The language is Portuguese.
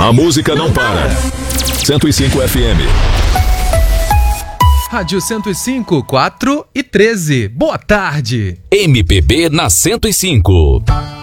A música não para. 105 FM. Rádio 105, 4 e 13. Boa tarde. MPB na 105.